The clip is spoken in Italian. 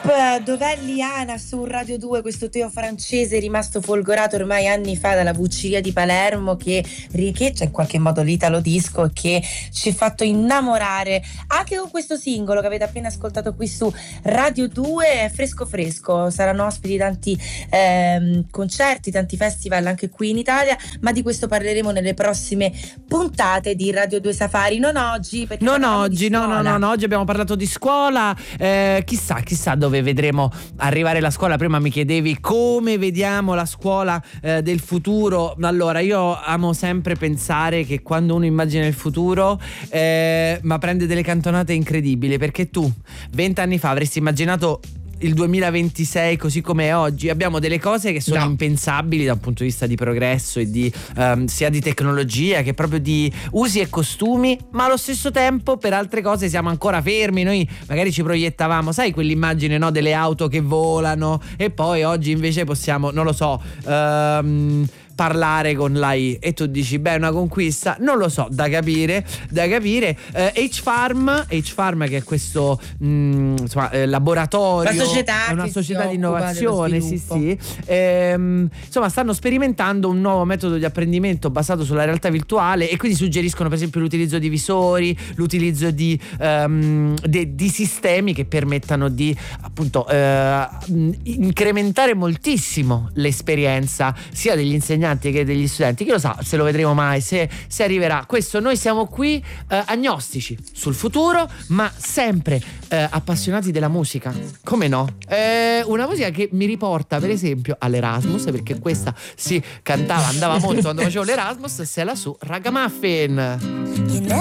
Dov'è Liana su Radio 2, questo teo francese rimasto folgorato ormai anni fa dalla Bucceria di Palermo che riecheggia in qualche modo l'italo disco e che ci ha fatto innamorare anche con questo singolo che avete appena ascoltato qui su Radio 2. Fresco fresco, saranno ospiti tanti concerti, tanti festival anche qui in Italia, ma di questo parleremo nelle prossime puntate di Radio 2 Safari, non oggi perché non oggi, no, oggi abbiamo parlato di scuola, chissà dove vedremo arrivare la scuola. Prima mi chiedevi come vediamo la scuola del futuro. Allora, io amo sempre pensare che quando uno immagina il futuro ma prende delle cantonate incredibili, perché tu 20 anni fa avresti immaginato il 2026 così come è oggi? Abbiamo delle cose che sono impensabili da un punto di vista di progresso e di sia di tecnologia che proprio di usi e costumi, ma allo stesso tempo per altre cose siamo ancora fermi. Noi magari ci proiettavamo, sai, quell'immagine, no, delle auto che volano, e poi oggi invece possiamo, non lo so, parlare con l'AI, e tu dici beh, è una conquista, non lo so, da capire. H-Farm che è questo laboratorio, società, è una società di innovazione, sì. Insomma, stanno sperimentando un nuovo metodo di apprendimento basato sulla realtà virtuale, e quindi suggeriscono per esempio l'utilizzo di visori, l'utilizzo di sistemi che permettano di appunto incrementare moltissimo l'esperienza sia degli insegnanti che degli studenti. Chi lo sa se lo vedremo mai, se arriverà questo. Noi siamo qui agnostici sul futuro, ma sempre appassionati della musica, come no? Una musica che mi riporta per esempio all'Erasmus, perché questa si cantava, andava molto quando facevo l'Erasmus. Se la su Ragamuffin.